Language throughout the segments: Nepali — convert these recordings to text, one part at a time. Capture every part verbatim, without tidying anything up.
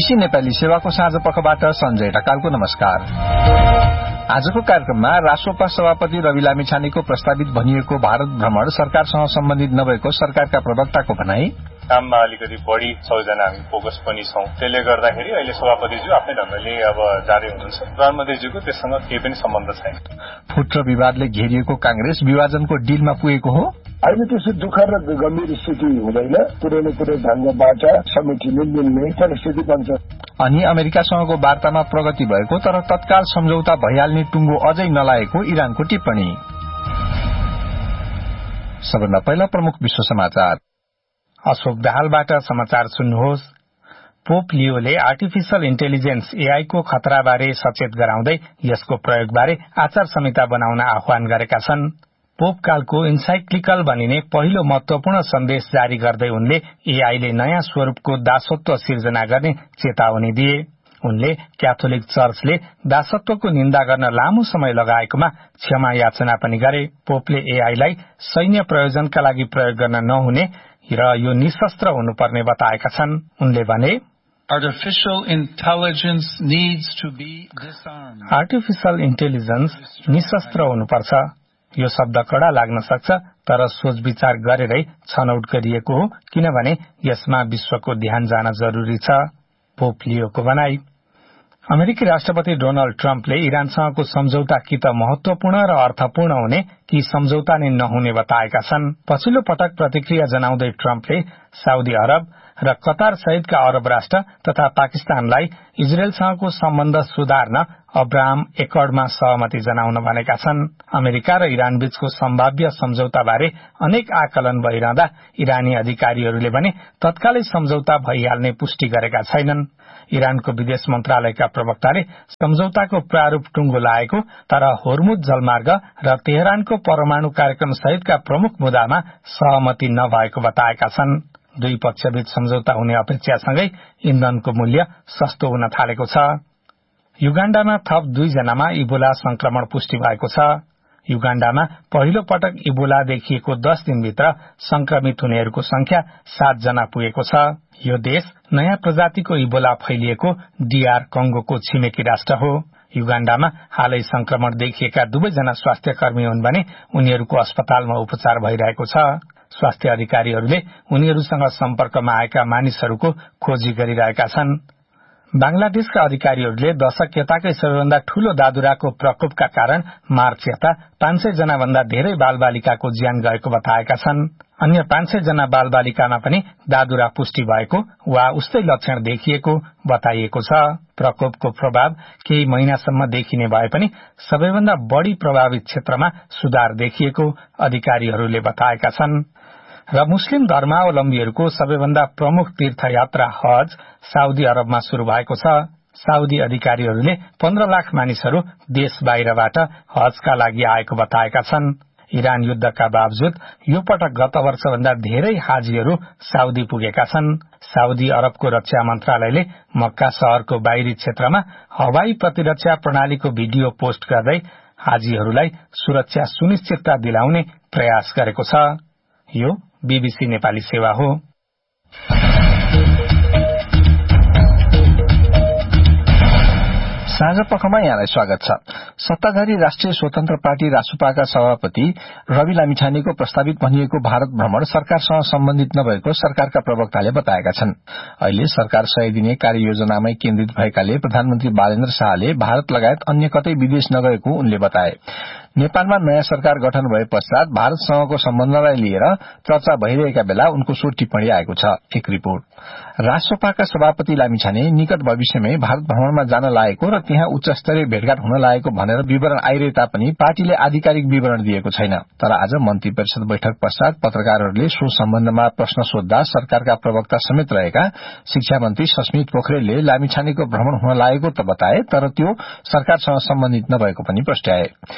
बीबीसी नेपाली सेवाको साँझ पखबाट सञ्जय ढकालको नमस्कार। आजको कार्यक्रममा रासोपा सभापति रवि लामिछानेको प्रस्तावित भनिएको भारत भ्रमण सरकारसँग सम्बन्धित नभएको सरकारका प्रवक्ताको भनाई, काममा अलिकति बढ़ी सबैजना हामी फोकस पनि छौं, त्यसले गर्दाखेरि अहिले सभापतिज्यू आफ्नै ढंगले अब जाँदै हुनुहुन्छ। प्रधानमन्त्रीज्यूको त्यससँग केही पनि सम्बन्ध छैन। फुट र विवादले घेरिएको कांग्रेस विभाजनको डिलमा पुगेको हो। अहिले त्यसो दुःख र गम्भीर स्थिति हुँदैन, कुनै न कुनै ढंगबाट समितिले मिल्ने परिस्थिति बन्छ। अनि अमेरिकासँगको वार्तामा प्रगति भएको तर तत्काल सम्झौता भइहाल्ने टुङ्गो अझै नलागेको इरानको टिप्पणी। सबभन्दा पहिला प्रमुख विश्व समाचार। अशोक दाहालबाट समाचार सुन्नुहोस्। पोप लियोले आर्टिफिशियल इन्टेलिजेन्स एआई को खतराबारे सचेत गराउँदै यसको प्रयोगबारे आचार संहिता बनाउन आह्वान गरेका छन्। पोप कालको इन्साइक्लिकल भनिने पहिलो महत्वपूर्ण सन्देश जारी गर्दै उनले एआईले नयाँ स्वरूपको दासत्व सिर्जना गर्ने चेतावनी दिए। उनले क्याथोलिक चर्चले दासत्वको निन्दा गर्न लामो समय लगाएकोमा क्षमा याचना पनि गरे। पोपले एआईलाई सैन्य प्रयोजनका लागि प्रयोग गर्न नहुने र यो निशस्त्र हुनुपर्ने बताएका छन्। उनले भने, Artificial intelligence needs to be disarmed. Artificial intelligence निशस्त्र हुनुपर्छ। यो शब्द कडा लाग्न सक्छ, तर सोच विचार गरेरै छनौट गरिएको हो, किनभने यसमा विश्वको ध्यान जान जरुरी छ। पोप लियोको भनाई। अमेरिकी राष्ट्रपति डोनाल्ड ट्रम्पले इरानसँगको सम्झौता कि त महत्वपूर्ण र अर्थपूर्ण हुने कि सम्झौता नै नहुने बताएका छन्। पछिल्लो पटक प्रतिक्रिया जनाउँदै ट्रम्पले साउदी अरब र कतार सहितका अरब राष्ट्र तथा पाकिस्तानलाई इजरायलसँगको सम्बन्ध सुधार्न अब्राहम एकर्डमा सहमति जनाउन भनेका छन्। अमेरिका र इरान बीचको सम्भाव्य सम्झौताबारे अनेक आकलन भइरहँदा इरानी अधिकारीहरूले भने तत्कालै सम्झौता भइहाल्ने पुष्टि गरेका छैनन्। इरानको विदेश मन्त्रालयका प्रवक्ताले सम्झौताको प्रारूप टुङ्गो लागेको तर होर्मुज जलमार्ग र तेहरानको परमाणु कार्यक्रम सहितका प्रमुख मुद्दामा सहमति नभएको बताएका छन्। दुई पक्षबीच सम्झौता हुने अपेक्षासँगै इन्धनको मूल्य सस्तो हुन थालेको छ। युगाण्डामा थप दुईजनामा इबोला संक्रमण पुष्टि भएको छ। युगाण्डामा पहिलो पटक इबोला देखिएको दस दिनभित्र संक्रमित हुनेहरूको संख्या सात जना पुगेको छ। यो देश नयाँ प्रजातिको इबोला फैलिएको डीआर कंगोको छिमेकी राष्ट्र हो। युगाण्डामा हालै संक्रमण देखिएका दुवैजना स्वास्थ्य कर्मी हुन् भने उनीहरूको अस्पतालमा उपचार भइरहेको छ। स्वास्थ्य अधिकारीहरूले उनीहरूसँग सम्पर्कमा आएका मानिसहरूको खोजी गरिरहेका छन्। बांग्लादेशका अधिकारीहरूले दशक यताकै सबैभन्दा ठूलो दादुराको प्रकोपका कारण मार्च यता पाँच सय जना भन्दा धेरै बालबालिकाको ज्यान गएको बताएका छन्। अन्य पाँच सय जना बालबालिकामा पनि दादुरा पुष्टि भएको वा उस्तै लक्षण देखिएको बताइएको छ। प्रकोपको प्रभाव केही महिनासम्म देखिने भए पनि सबैभन्दा बढ़ी प्रभावित क्षेत्रमा सुधार देखिएको अधिकारीहरूले बताएका छन्। र मुस्लिम धर्मावलम्बीहरूको सबैभन्दा प्रमुख तीर्थयात्रा हज साउदी अरबमा शुरू भएको छ। साउदी अधिकारीहरूले पन्ध्र लाख मानिसहरू देश बाहिरबाट हजका लागि आएको बताएका छन्। इरान युद्धका बावजुद यो पटक गत वर्षभन्दा धेरै हाजीहरू साउदी पुगेका छन्। साउदी अरबको रक्षा मन्त्रालयले मक्का शहरको बाहिरी क्षेत्रमा हवाई प्रतिरक्षा प्रणालीको भिडियो पोस्ट गर्दै हाजीहरूलाई सुरक्षा सुनिश्चितता दिलाउने प्रयास गरेको छ। यो बीबीसी नेपाली सेवा हो। साँझ पखमा यहाँलाई स्वागत छ। सत्ताधारी राष्ट्रिय स्वतन्त्र पार्टी रासुपाका सभापति रवि लामिछानेको प्रस्तावित भनिएको भारत भ्रमण सरकारसँग सम्बन्धित नभएको सरकारका प्रवक्ताले बताएका छन्। अहिले सरकार सय दिने कार्ययोजनामै केन्द्रित भएकाले प्रधानमन्त्री बालेन्द्र शाहले भारत लगायत अन्य कतै विदेश नगएको उनले बताए। नेपालमा नयाँ सरकार गठन भए पश्चात भारतसँगको सम्बन्धलाई लिएर चर्चा भइरहेका बेला उनको सो टिप्पणी आएको छ। एक रिपोर्ट। रासोपाका सभापति लामिछाने निकट भविष्यमै भारत भ्रमणमा जान लागेको र त्यहाँ उच्च स्तरीय भेटघाट हुन लागेको भनेर विवरण आइरहे तापनि पार्टीले आधिकारिक विवरण दिएको छैन। तर आज मन्त्री परिषद बैठक पश्चात पत्रकारहरूले सो सम्बन्धमा प्रश्न सोध्दा सरकारका प्रवक्ता समेत रहेका शिक्षा मन्त्री सस्मित पोखरेलले लामिछानेको भ्रमण हुन लागेको त बताए, तर त्यो सरकारसँग सम्बन्धित नभएको पनि प्रस्ट्याए। उनले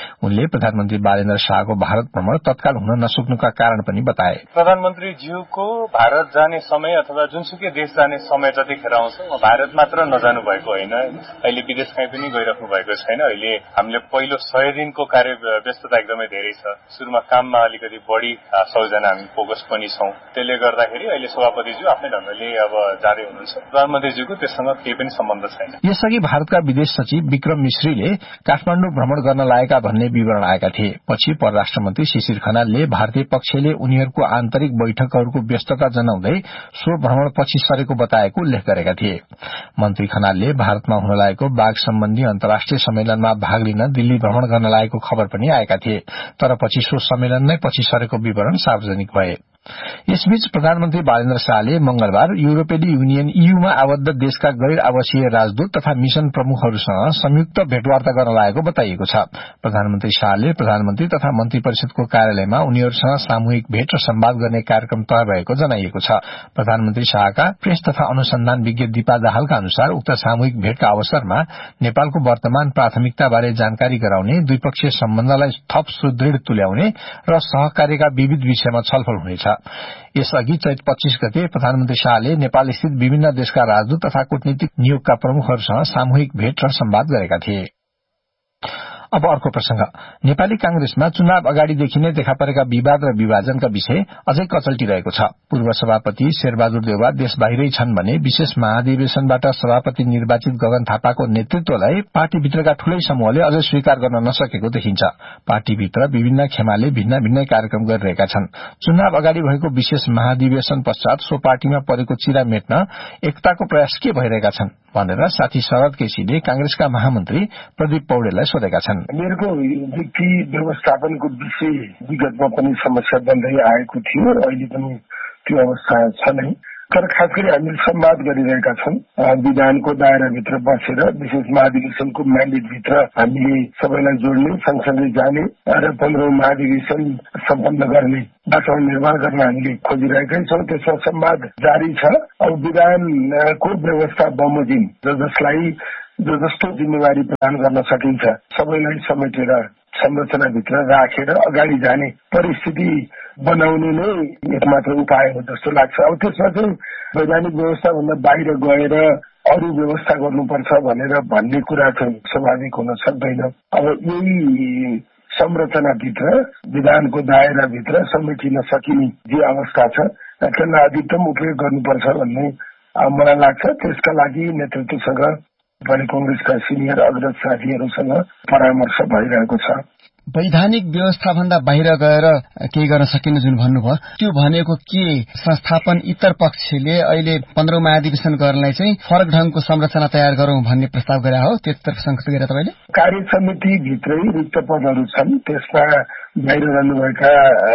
शाहले प्रधानमन्त्री बालेन्द्र शाहको भारत भ्रमण तत्काल हुन नसक्नुका कारण पनि बताए। प्रधानमन्त्रीज्यूको भारत जाने समय अथवा जुनसुकै देश जाने समय जतिखेर आउँछ भारत मात्र नजानु भएको होइन, अहिले विदेश कहीँ पनि गइराख्नु भएको छैन। अहिले हामीले पहिलो सय दिनको कार्य व्यस्तता एकदमै धेरै छ। सुरुमा काममा अलिकति बढी सबैजना हामी फोकस पनि छौं। त्यसले गर्दाखेरि अहिले सभापतिज्यू आफ्नै ढंगले अब जाँदै हुनुहुन्छ। प्रधानमन्त्रीज्यूको त्यससँग केही पनि सम्बन्ध छैन। यसअघि भारतका विदेश सचिव विक्रम मिश्रीले काठमाडौँ भ्रमण गर्न लागेका भन्ने विवरण आएका थिए। पछि परराष्ट्र मन्त्री शिशिर खनालले भारतीय पक्षले उनीहरूको आन्तरिक बैठकहरूको व्यस्तता जनाउँदै सो भ्रमण पछि सरेको बताएको उल्लेख गरेका थिए। मन्त्री खनालले भारतमा हुन लागेको बाघ सम्बन्धी अन्तर्राष्ट्रिय सम्मेलनमा भाग लिन दिल्ली भ्रमण गर्न लागेको खबर पनि आएका थिए, तर पछि सो सम्मेलन नै पछि सरेको विवरण सार्वजनिक भए। यसबीच प्रधानमन्त्री बालेन्द्र शाहले मंगलबार युरोपेली युनियन ईयूमा आबद्ध देशका गैर आवासीय राजदूत तथा मिशन प्रमुखहरूसँग संयुक्त भेटवार्ता गर्न लागेको बताइएको छ। प्रधानमन्त्री शाहले प्रधानमन्त्री तथा मन्त्री परिषदको कार्यालयमा उनीहरूसँग सामूहिक भेट र संवाद गर्ने कार्यक्रम तय भएको जनाइएको छ। प्रधानमन्त्री शाहका प्रेस तथा अनुसन्धान विज्ञ दीपा दाहालका अनुसार उक्त सामूहिक भेटका अवसरमा नेपालको वर्तमान प्राथमिकताबारे जानकारी गराउने, द्विपक्षीय सम्बन्धलाई थप सुदृढ़ तुल्याउने र सहकार्यका विविध विषयमा छलफल हुनेछ। यसअघि चैत पच्चीस गते प्रधानमन्त्री शाहले नेपाल स्थित विभिन्न देशका राजदूत तथा कूटनीतिक नियोगका प्रमुखहरूसँग सामूहिक भेट र संवाद गरेका थिए। अब अर्को प्रसंग, नेपाली कांग्रेसमा चुनाव अगाडिदेखि नै देखा परेका विवाद र विभाजनका विषय अझै कचल्टिरहेको छ। पूर्व सभापति शेरबहादुर देउवा देश बाहिरै छन् भने विशेष महाधिवेशनबाट सभापति निर्वाचित गगन थापाको नेतृत्वलाई पार्टीभित्रका ठूलै समूहले अझै स्वीकार गर्न नसकेको देखिन्छ। पार्टीभित्र विभिन्न खेमाले भिन्न भिन्नै कार्यक्रम गरिरहेका छन्। चुनाव अगाडि भएको विशेष महाधिवेशन पश्चात सो पार्टीमा परेको चिरा मेट्न एकताको प्रयास के भइरहेका छन् भनेर साथी शरद केसीले कांग्रेसका महामन्त्री प्रदीप पौडेललाई सोधेका छन्। मेरो व्यक्ति व्यवस्थापनको विषय विगतमा पनि समस्या बन्दै आएको थियो, अहिले पनि त्यो अवस्था छ नै। तर खास गरी हामीले संवाद गरिरहेका छौं। विधानको दायराभित्र बसेर विशेष महाधिवेशनको म्यान्डेटभित्र हामीले सबैलाई जोड्ने, सँगसँगै जाने र पन्ध्रौं महाधिवेशन सम्पन्न गर्ने वातावरण निर्माण गर्न हामीले खोजिरहेकै छौं। त्यसमा संवाद जारी छ। अब विधानको व्यवस्था बमोजिम जसलाई जो जस्तो जिम्मेवारी प्रदान गर्न सकिन्छ सबैलाई समेटेर संरचनाभित्र राखेर अगाडि जाने परिस्थिति बनाउने नै एकमात्र उपाय हो जस्तो लाग्छ। अब त्यसमा चाहिँ वैधानिक व्यवस्थाभन्दा बाहिर गएर अरू व्यवस्था गर्नुपर्छ भनेर भन्ने कुरा चाहिँ स्वाभाविक हुन सक्दैन। अब यही संरचनाभित्र विधानको दायराभित्र समेटिन सकिने जे अवस्था छ त्यसलाई अधिकतम उपयोग गर्नुपर्छ भन्ने मलाई लाग्छ। त्यसका लागि नेतृत्वसँग पनि कांग्रेसका सिनियर अग्रज साथीहरूसँग परामर्श भइरहेको छ। वैधानिक व्यवस्थाभन्दा बाहिर गएर केही गर्न सकिन्न जुन भन्नुभयो, त्यो भनेको के संस्थापन इतर पक्षले अहिले पन्ध्रौं महाधिवेशन गर्नलाई चाहिँ फरक ढंगको संरचना तयार गरौं भन्ने प्रस्ताव गरे हो? त्यतिर संकेत गरे तपाईले? कार्य समिति भित्रै रिक्त पदहरू छन्, त्यसमा बाहिर रहनुभएका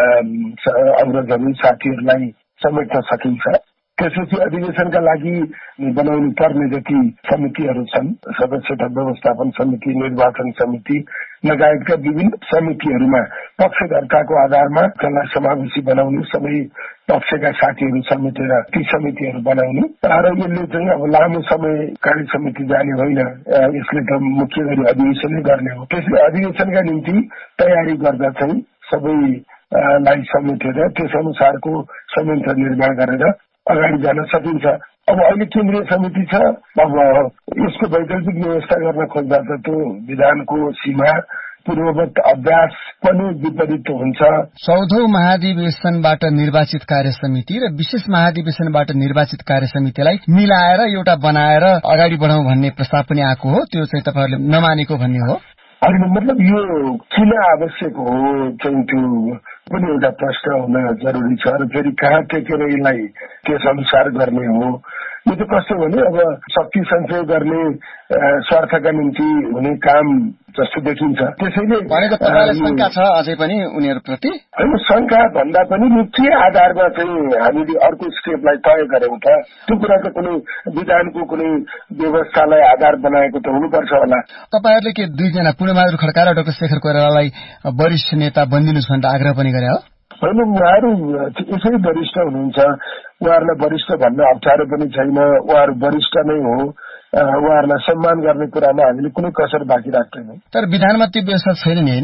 अग्रजहरू साथीहरूलाई समेट्न सकिन्छ। त्यसपछि अधिवेशनका लागि बनाउनु पर्ने जति समितिहरू छन्, सदस्यता व्यवस्थापन समिति, निर्वाचन समिति लगायतका विभिन्न समितिहरूमा पक्षधरताको आधारमा त्यसलाई समावेशी बनाउने, सबै पक्षका साथीहरू समेटेर ती समितिहरू बनाउने र यसले चाहिँ अब लामो समय कार्य समिति जाने होइन, यसले त मुख्य गरी अधिवेशनै गर्ने हो। त्यसले अधिवेशनका निम्ति तयारी गर्दा चाहिँ सबैलाई समेटेर त्यस अनुसारको संयन्त्र निर्माण गरेर अगाडि जान सकिन्छ। अब अहिले केन्द्रीय समिति छ, अब यसको वैकल्पिक व्यवस्था गर्न खोज्दा त त्यो विधानको सीमा पूर्ववत अभ्यास पनि विपरीत हुन्छ। चौधौं महाधिवेशनबाट निर्वाचित कार्य समिति र विशेष महाधिवेशनबाट निर्वाचित कार्य समितिलाई मिलाएर एउटा बनाएर अगाडि बढाउँ भन्ने प्रस्ताव पनि आएको हो, त्यो चाहिँ तपाईँहरूले नमानेको भन्ने हो? होइन, मतलब यो किन आवश्यक हो चाहिँ त्यो पनि एउटा प्रश्न हुन जरुरी छ र फेरि कहाँ टेकेर यसलाई त्यस अनुसार गर्ने हो। यो त कस्तो भने अब शक्ति सञ्चय गर्ने स्वार्थका निम्ति हुने काम जस्तो देखिन्छ। त्यसैले शंका छ अझै पनि उनीहरूप्रति? होइन, शंका भन्दा पनि मुख्य आधारमा चाहिँ हामीले अर्को स्टेपलाई तय गर्यौं त। त्यो कुरा त कुनै विधानको कुनै व्यवस्थालाई आधार बनाएको त हुनुपर्छ होला। तपाईँहरूले के दुईजना पूर्णबहादुर खड्का र डाक्टर शेखर कोइरालालाई वरिष्ठ नेता बनिदिनुहोस् भनेर आग्रह पनि गरे हो? होइन, उहाँहरू यसै वरिष्ठ हुनुहुन्छ, उहाँहरूलाई वरिष्ठ भन्न अप्ठ्यारो पनि छैन, उहाँहरू वरिष्ठ नै हो, उहाँहरूलाई सम्मान गर्ने कुरामा हामीले कुनै कसर बाँकी राख्दैनौँ। तर विधानमा त्यो व्यवस्था छैन नि, होइन?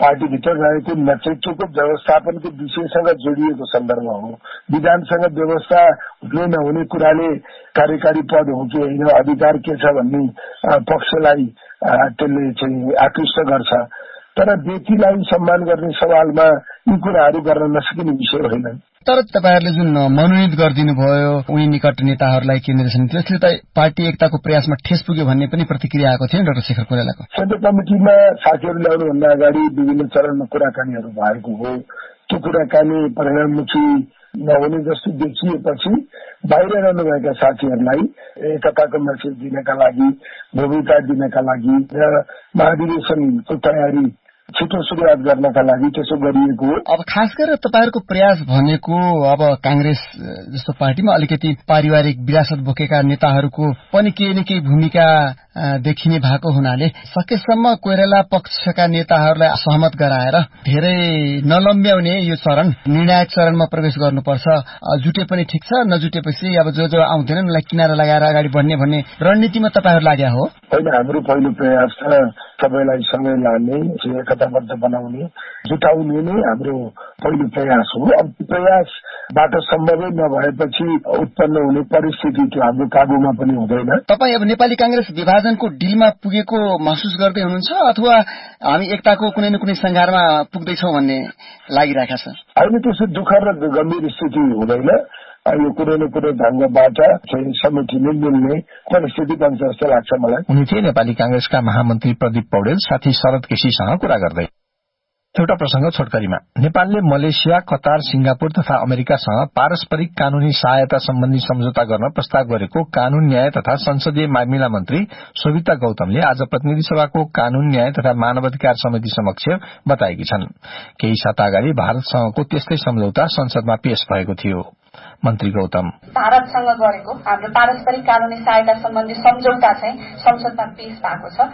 पार्टीभित्र रहेको नेतृत्वको व्यवस्थापनको विषयसँग जोडिएको सन्दर्भ हो। विधानसँग व्यवस्था हुने नहुने कुराले कार्यकारी पद हो कि होइन, अधिकार के छ भन्ने पक्षलाई त्यसले चाहिँ आकृष्ट गर्छ। तर व्यक्तिलाई सम्मान गर्ने सवालमा यी कुराहरू गर्न नसकिने विषय होइन। तर तपाईहरुले जुन मनोनित गरिदिनु भयो उनी निकट नेताहरूलाई केन्द्रीय समिति, त्यसले त पार्टी एकताको प्रयासमा ठेस पुग्यो भन्ने पनि प्रतिक्रिया आएको थियो डाक्टर शेखर कोइरालाको। सबै कमिटीमा साथीहरू ल्याउनुभन्दा अगाडि विभिन्न चरणमा कुराकानीहरू भएको हो। त्यो कुराकानी परिणाममुखी नहुने जस्तो देखिएपछि बाहिर रहनुभएका साथीहरूलाई एकताको मेसेज दिनका लागि, भूमिका दिनका लागि र महाधिवेशनको तयारी छिटो सुरुवात गर्नका लागि त्यसो गरिएको हो। अब खास गरेर तपाईहरुको प्रयास भनेको अब कांग्रेस जस्तो पार्टीमा अलिकति पारिवारिक विरासत बोकेका नेताहरूको पनि केही न केही भूमिका देखिने भएको हुनाले सकेसम्म कोइराला पक्षका नेताहरूलाई सहमत गराएर धेरै नलम्ब्याउने यो चरण निर्णायक चरणमा प्रवेश गर्नुपर्छ। जुटे पनि ठिक छ, नजुटेपछि अब जो जो आउँदैनन् उनलाई किनारा लगाएर अगाडि बढ्ने भन्ने रणनीतिमा तपाईहरु लाग्या हो। होइन, हाम्रो पहिलो प्रयास छ सबैलाई सँगै लाने, एकताबद्ध बनाउने, जुटाउने नै हाम्रो पहिलो प्रयास हो। अब प्रयासबाट सम्भवै नभएपछि उत्पन्न हुने परिस्थिति त्यो हाम्रो काबुमा पनि हुँदैन। तपाईँ अब नेपाली कांग्रेस विभाजनको डिलमा पुगेको महसुस गर्दै हुनुहुन्छ अथवा हामी एकताको कुनै न कुनै संघारमा पुग्दैछौँ भन्ने लागिरहेका छ? अहिले त्यसो दुःख र गम्भीर स्थिति हुँदैन। यो कुनै न कुनै ढंगबाट समेटिने मिल्ने परिस्थिति बन्छ जस्तो लाग्छ मलाई। उनी थिए नेपाली कांग्रेसका महामन्त्री प्रदीप पौडेल साथी शरद केसीसँग कुरा गर्दै। एउटा प्रसंग छोटकरीमा, नेपालले मलेसिया, कतार, सिंगापुर तथा अमेरिकासँग पारस्परिक कानूनी सहायता सम्बन्धी सम्झौता गर्न प्रस्ताव गरेको कानून न्याय तथा संसदीय मामिला मन्त्री शोभिता गौतमले आज प्रतिनिधि सभाको कानून न्याय तथा मानवाधिकार समिति समक्ष बताएकी छन्। केही साता अगाडि भारतसँगको त्यस्तै सम्झौता संसदमा पेश भएको थियो। मन्त्री गौतम, भारतसँग गरेको हाम्रो पारस्परिक कानूनी सहायता सम्बन्धी सम्झौता चाहिँ संसदमा पेश भएको छ।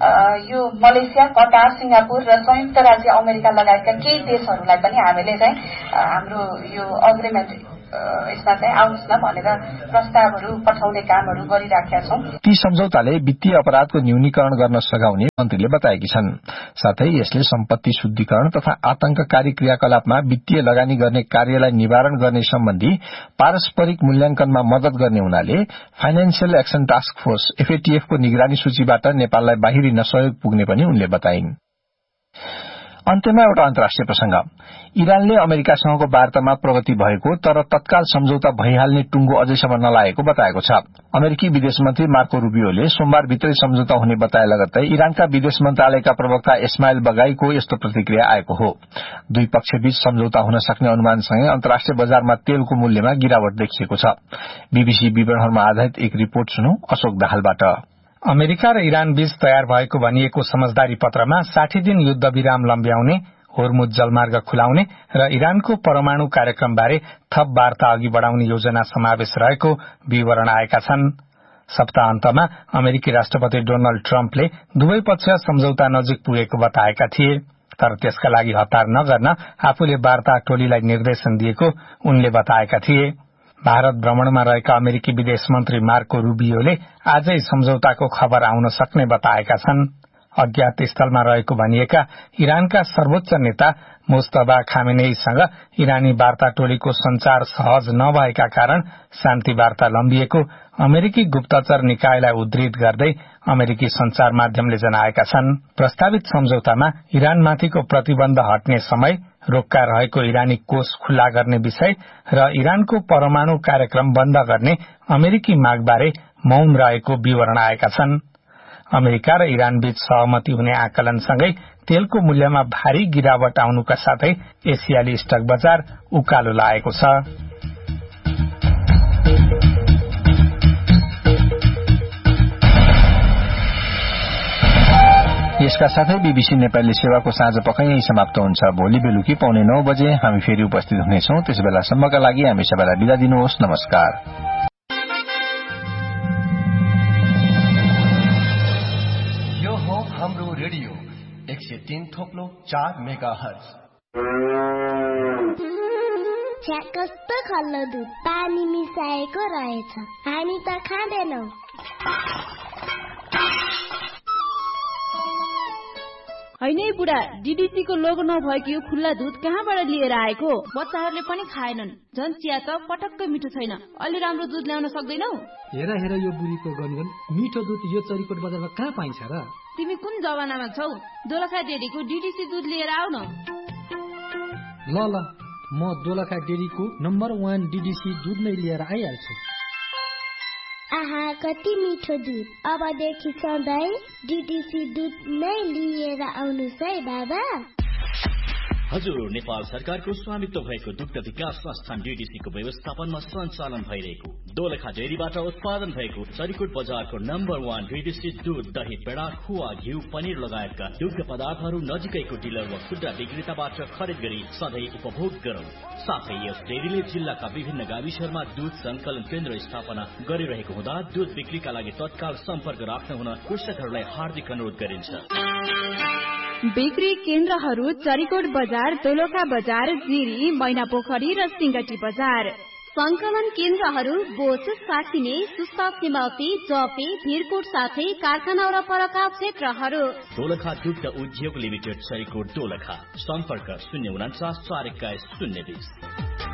यो मलेसिया, कतार, सिंगापुर र संयुक्त राज्य अमेरिका लगायतका केही देशहरूलाई पनि हामीले चाहिँ हाम्रो यो अग्रिमेन्ट यसमा चाहिँ आउनुहोस् न भनेर प्रस्तावहरू पठाउने कामहरू गरिराखेका छौं। ती सम्झौताले वित्तीय अपराधको न्यूनीकरण गर्न सघाउने मन्त्रीले बताएकी छन्। साथै यसले सम्पत्ति शुद्धिकरण तथा आतंककारी क्रियाकलापमा वित्तीय लगानी गर्ने कार्यलाई निवारण गर्ने सम्बन्धी पारस्परिक मूल्याङ्कनमा मदत गर्ने हुनाले financial action task force FATF को निगरानी सूचीबाट नेपाललाई बाहिरिन सहयोग पुग्ने पनि उनले बताइन्। अन्त्यमा एउटा अन्तर्राष्ट्रिय प्रसंग, इरानले अमेरिकासँगको वार्तामा प्रगति भएको तर तत्काल सम्झौता भइहाल्ने टुंगो अझैसम्म नलागेको बताएको छ। अमेरिकी विदेश मन्त्री मार्को रूबियोले सोमबार भित्रै सम्झौता हुने बताए लगत्तै इरानका विदेश मन्त्रालयका प्रवक्ता इस्माइल बगाईको यस्तो प्रतिक्रिया आएको हो। दुई पक्षबीच सम्झौता हुन सक्ने अनुमानसँगै अन्तर्राष्ट्रिय बजारमा तेलको मूल्यमा गिरावट देखिएको छ। बीबीसी विवरणहरूमा आधारित एक रिपोर्ट सुनौ अशोक दाहालबाट। अमेरिका र इरान बीच तयार भएको भनिएको समझदारी पत्रमा साठी दिन युद्ध विराम लम्ब्याउने, होर्मुज जलमार्ग खुलाउने र इरानको परमाणु कार्यक्रमबारे थप वार्ता अघि बढ़ाउने योजना समावेश रहेको विवरण आएका छन्। सप्ताहन्तमा अमेरिकी राष्ट्रपति डोनाल्ड ट्रम्पले दुवै पक्ष सम्झौता नजिक पुगेको बताएका थिए, तर त्यसका लागि हतार नगर्न आफूले वार्ता टोलीलाई निर्देशन दिएको उनले बताएका थिए। भारत भ्रमणमा रहेका अमेरिकी विदेश मन्त्री मार्को रूबियोले आजै सम्झौताको खबर आउन सक्ने बताएका छन्। अज्ञात स्थलमा रहेको भनिएका इरानका सर्वोच्च नेता मुस्तफा खामेनेईसँग इरानी वार्ता टोलीको संचार सहज नभएका कारण शान्ति वार्ता लम्बिएको अमेरिकी गुप्तचर निकायलाई उद्धृत गर्दै अमेरिकी संचार माध्यमले जनाएका छन्। प्रस्तावित सम्झौतामा इरानमाथिको प्रतिबन्ध हट्ने समय, रोक्का रहेको इरानी कोष खुल्ला गर्ने विषय र इरानको परमाणु कार्यक्रम बन्द गर्ने अमेरिकी मागबारे मौन रहेको विवरण आएका छन्। अमेरिका र इरान बीच सहमति हुने आकलनसँगै तेलको मूल्यमा भारी गिरावट आउनुका साथै एसियाली स्टक बजार उकालो लागेको छ। यसका साथै बीबीसी नेपाली सेवाको साँझ पख यही समाप्त हुन्छ। भोलि बेलुकी पौने नौ बजे हामी फेरि उपस्थित हुनेछौं। त्यस बेलासम्मका लागि हामी सबैलाई बिदा दिनुहोस्। नमस्कार। यो हो हाम्रो रेडियो एक सय तीन थोप्लो चार मेगा हर्ज। कस्तो खल्लो दुध पानी मिसाएको रहेछ, हामी त खाँदैनौ। हैनै बुढा, डीडीसी को लोगो नभएको यो खुल्ला दूध कहाँबाट लिएर आएको? बच्चाहरूले पनि खाएनन्। झन् चिया त पटक्कै मिठो छैन। अलि राम्रो दूध ल्याउन सक्दैनौ? हेर हेर यो बुढीको गनगन, मिठो दूध यो चरीकोट बजारमा कहाँ पाइन्छ र? तिमी कुन जमानामा छौ? दोलखा डेरीको डीडीसी दूध लिएर आऊ न। ल ल, म दोलखा डेरीको नम्बर वान डीडीसी दूध नै लिएर आइहाल्छु। आहा, कति मिठो दूध। अबदेखि सधैँ डीडीसी दूध नै लिएर आउनुहोस् है बाबा। हजुर, नेपाल सरकारको स्वामित्व भएको दुग्ध विकास संस्थान डीडीसी को व्यवस्थापनमा सञ्चालन भइरहेको दोलखा डेरीबाट उत्पादन भएको चरीकोट बजारको नम्बर वान डीडीसी दूध, दही, पेडा, खुवा, घिउ, पनिर लगायतका दुग्ध पदार्थहरू नजिकैको डिलर वा खुद्रा विक्रेताबाट खरिद गरी सधैँ उपभोग गरौं। साथै यस डेरीले जिल्लाका विभिन्न गाविसहरूमा दूध संकलन केन्द्र स्थापना गरिरहेको हुँदा दूध बिक्रीका लागि तत्काल सम्पर्क राख्न हुन कृषकहरूलाई हार्दिक अनुरोध गरिन्छ। बिक्री केन्द्रहरू चरीकोट बजार, दोलखा बजार, जिरी, मैनापोखरी र सिंगटी बजार। संकलन केन्द्रहरू बोच, साकिने, सुस्ता, सिमौती, जपे, भिरकोट साथै कारखाना र परका क्षेत्रहरू। दोलखा दुग्ध उद्योग लिमिटेड, चरीकोट, दोलखा। सम्पर्क शून्य उनाचास चार एक्काइस शून्य बीस।